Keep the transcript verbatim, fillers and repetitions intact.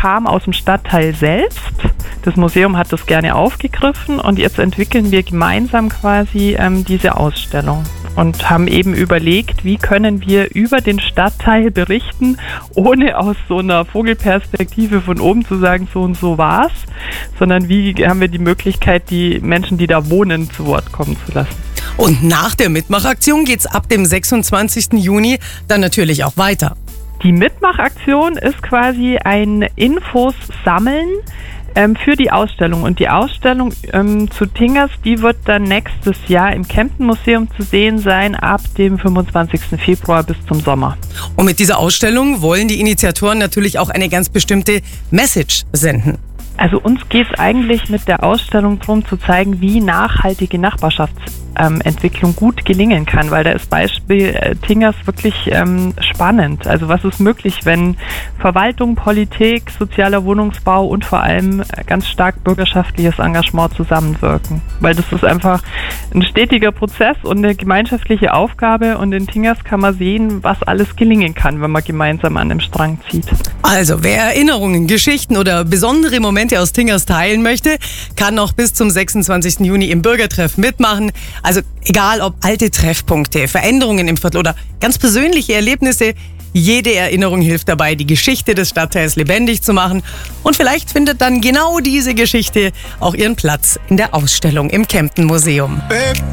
kam aus dem Stadtteil selbst. Das Museum hat das gerne aufgegriffen und jetzt entwickeln wir gemeinsam quasi ähm, diese Ausstellung und haben eben überlegt, wie können wir über den Stadtteil berichten, ohne aus so einer Vogelperspektive von oben zu sagen, so und so war's, sondern wie haben wir die Möglichkeit, die Menschen, die da wohnen, zu Wort kommen zu lassen. Und nach der Mitmachaktion geht's ab dem sechsundzwanzigsten Juni dann natürlich auch weiter. Die Mitmachaktion ist quasi ein Infos sammeln ähm, für die Ausstellung. Und die Ausstellung ähm, zu Tingers, die wird dann nächstes Jahr im Kempten Museum zu sehen sein, ab dem fünfundzwanzigsten Februar bis zum Sommer. Und mit dieser Ausstellung wollen die Initiatoren natürlich auch eine ganz bestimmte Message senden. Also uns geht es eigentlich mit der Ausstellung darum zu zeigen, wie nachhaltige Nachbarschaftsentwicklung ähm, gut gelingen kann, weil da ist Beispiel äh, Tingers wirklich ähm, spannend. Also was ist möglich, wenn Verwaltung, Politik, sozialer Wohnungsbau und vor allem äh, ganz stark bürgerschaftliches Engagement zusammenwirken. Weil das ist einfach ein stetiger Prozess und eine gemeinschaftliche Aufgabe und in Tingers kann man sehen, was alles gelingen kann, wenn man gemeinsam an dem Strang zieht. Also wer Erinnerungen, Geschichten oder besondere Momente aus Tingers teilen möchte, kann noch bis zum sechsundzwanzigsten Juni im Bürgertreff mitmachen. Also egal ob alte Treffpunkte, Veränderungen im Viertel oder ganz persönliche Erlebnisse, jede Erinnerung hilft dabei, die Geschichte des Stadtteils lebendig zu machen. Und vielleicht findet dann genau diese Geschichte auch ihren Platz in der Ausstellung im Kempten Museum.